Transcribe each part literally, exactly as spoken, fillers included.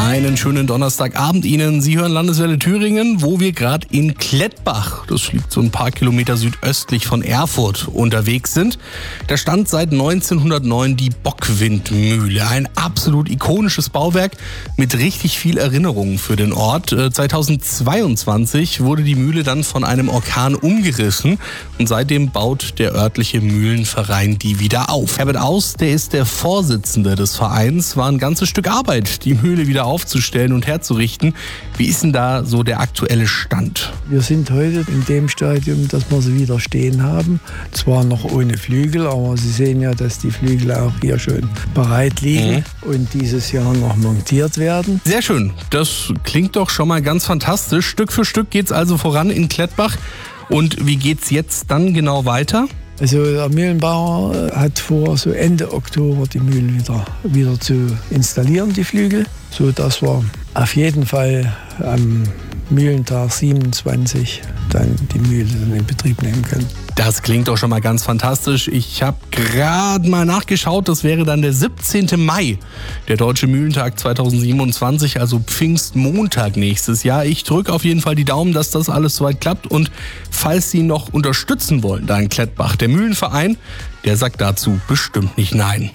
Einen schönen Donnerstagabend Ihnen. Sie hören Landeswelle Thüringen, wo wir gerade in Klettbach, das liegt so ein paar Kilometer südöstlich von Erfurt, unterwegs sind. Da stand seit neunzehnhundertneun die Bockwindmühle. Ein absolut ikonisches Bauwerk mit richtig viel Erinnerungen für den Ort. zweitausendzweiundzwanzig wurde die Mühle dann von einem Orkan umgerissen und seitdem baut der örtliche Mühlenverein die wieder auf. Herbert Aus, der ist der Vorsitzende des Vereins, war ein ganzes Stück Arbeit, die Mühle wieder aufzustellen und herzurichten. Wie ist denn da so der aktuelle Stand? Wir sind heute in dem Stadium, dass wir sie wieder stehen haben. Zwar noch ohne Flügel, aber Sie sehen ja, dass die Flügel auch hier schon bereit liegen mhm. und dieses Jahr noch montiert werden. Sehr schön. Das klingt doch schon mal ganz fantastisch. Stück für Stück geht es also voran in Klettbach. Und wie geht's jetzt dann genau weiter? Also der Mühlenbauer hat vor, so Ende Oktober die Mühlen wieder, wieder zu installieren, die Flügel, sodass wir auf jeden Fall am Mühlentag siebenundzwanzig dann die Mühle in Betrieb nehmen können. Das klingt doch schon mal ganz fantastisch. Ich habe gerade mal nachgeschaut, das wäre dann der siebzehnten Mai, der Deutsche Mühlentag zweitausendsiebenundzwanzig, also Pfingstmontag nächstes Jahr. Ich drücke auf jeden Fall die Daumen, dass das alles soweit klappt. Und falls Sie noch unterstützen wollen, da in Klettbach, der Mühlenverein, der sagt dazu bestimmt nicht nein.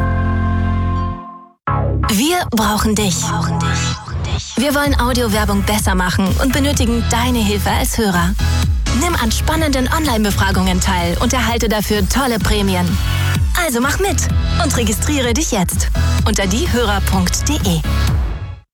Wir brauchen dich. Wir wollen Audiowerbung besser machen und benötigen deine Hilfe als Hörer. Nimm an spannenden Online-Befragungen teil und erhalte dafür tolle Prämien. Also mach mit und registriere dich jetzt unter diehörer punkt de.